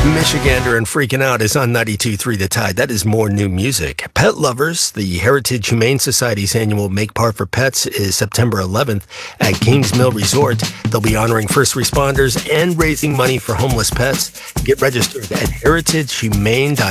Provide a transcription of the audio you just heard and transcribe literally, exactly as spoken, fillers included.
Michigander and Freaking Out is on ninety-two point three The Tide. That is more new music. Pet Lovers, the Heritage Humane Society's annual Make Part for Pets is September eleventh at Kings Mill Resort. They'll be honoring first responders and raising money for homeless pets. Get registered at heritage humane dot